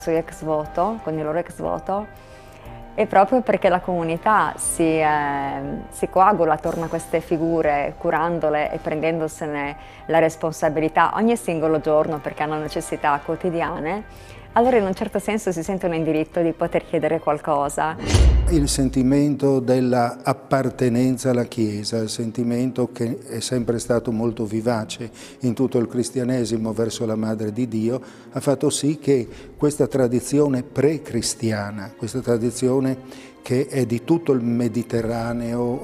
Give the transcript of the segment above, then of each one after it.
sui ex voto, con i loro ex voto, e proprio perché la comunità si coagula attorno a queste figure, curandole e prendendosene la responsabilità ogni singolo giorno perché hanno necessità quotidiane, allora in un certo senso si sentono in diritto di poter chiedere qualcosa. Il sentimento dell'appartenenza alla Chiesa, il sentimento che è sempre stato molto vivace in tutto il cristianesimo verso la Madre di Dio, ha fatto sì che questa tradizione pre-cristiana, questa tradizione che è di tutto il Mediterraneo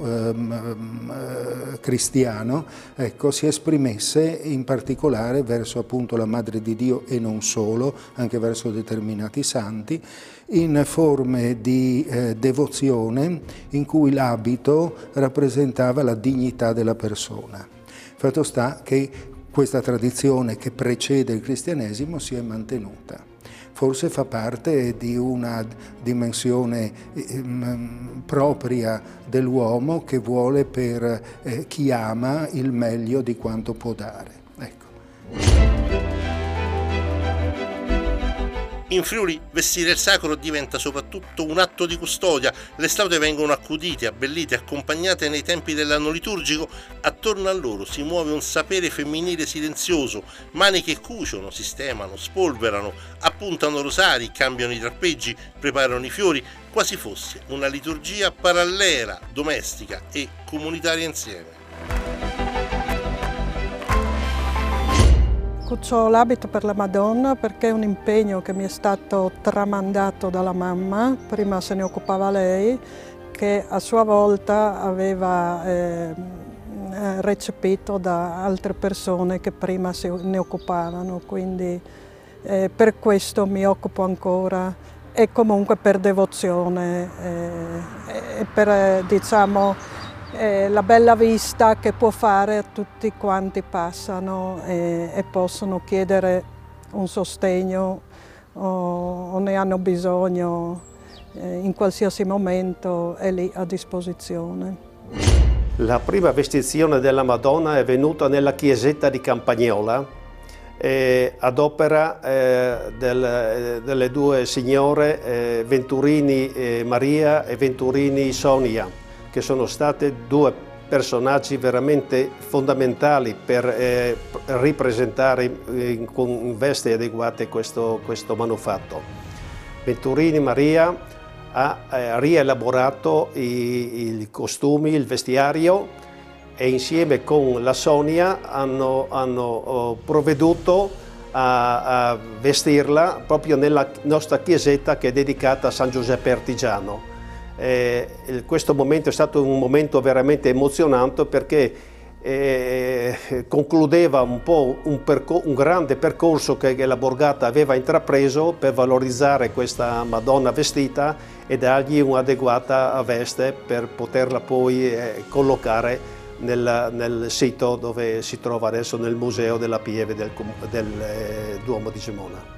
cristiano, ecco, si esprimesse in particolare verso appunto la Madre di Dio e non solo, anche verso determinati santi, in forme di devozione in cui l'abito rappresentava la dignità della persona. Fatto sta che questa tradizione che precede il cristianesimo si è mantenuta. Forse fa parte di una dimensione propria dell'uomo che vuole per chi ama il meglio di quanto può dare. Ecco. In Friuli vestire il sacro diventa soprattutto un atto di custodia, le statue vengono accudite, abbellite, accompagnate nei tempi dell'anno liturgico, attorno a loro si muove un sapere femminile silenzioso, mani che cuciono, sistemano, spolverano, appuntano rosari, cambiano i drappeggi, preparano i fiori, quasi fosse una liturgia parallela, domestica e comunitaria insieme. Cucio l'abito per la Madonna perché è un impegno che mi è stato tramandato dalla mamma, prima se ne occupava lei, che a sua volta aveva recepito da altre persone che prima se ne occupavano, quindi per questo mi occupo ancora e comunque per devozione e per diciamo la bella vista che può fare a tutti quanti passano e possono chiedere un sostegno o ne hanno bisogno in qualsiasi momento, è lì a disposizione. La prima vestizione della Madonna è venuta nella chiesetta di Campagnola ad opera delle due signore Venturini Maria e Venturini Sonia, che sono state due personaggi veramente fondamentali per ripresentare con vesti adeguate questo manufatto. Venturini Maria ha rielaborato i costumi, il vestiario e insieme con la Sonia hanno provveduto a vestirla proprio nella nostra chiesetta che è dedicata a San Giuseppe Artigiano. Questo momento è stato un momento veramente emozionante perché concludeva un po' un grande percorso che la borgata aveva intrapreso per valorizzare questa Madonna vestita e dargli un'adeguata veste per poterla poi collocare nel sito dove si trova adesso nel Museo della Pieve del Duomo di Gemona.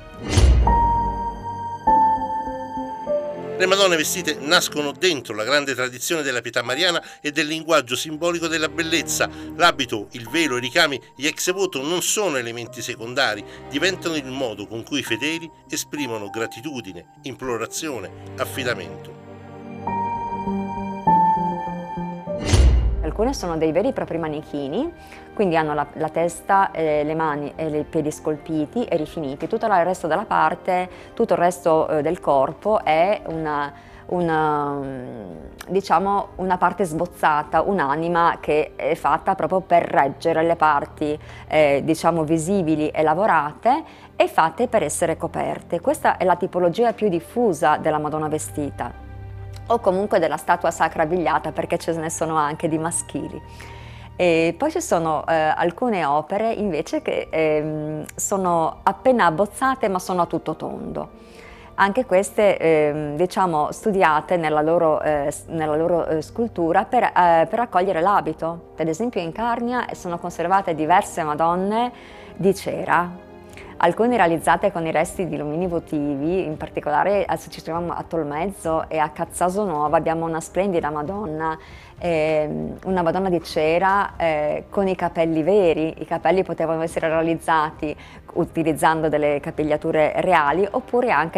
Le Madonne vestite nascono dentro la grande tradizione della pietà mariana e del linguaggio simbolico della bellezza. L'abito, il velo, i ricami, gli ex voto non sono elementi secondari, diventano il modo con cui i fedeli esprimono gratitudine, implorazione, affidamento. Alcune sono dei veri e propri manichini, quindi hanno la testa, le mani e i piedi scolpiti e rifiniti. Tutto il resto della parte, tutto il resto del corpo è diciamo, una parte sbozzata, un'anima che è fatta proprio per reggere le parti diciamo, visibili e lavorate e fatte per essere coperte. Questa è la tipologia più diffusa della Madonna vestita, o comunque della statua sacra abbigliata, perché ce ne sono anche di maschili. E poi ci sono alcune opere invece che sono appena abbozzate ma sono a tutto tondo. Anche queste diciamo studiate nella loro scultura per accogliere l'abito. Per esempio in Carnia sono conservate diverse Madonne di cera, alcune realizzate con i resti di lumini votivi, in particolare ci troviamo a Tolmezzo e a Cazzaso Nuovo abbiamo una splendida Madonna, una Madonna di cera con i capelli veri. I capelli potevano essere realizzati utilizzando delle capigliature reali oppure anche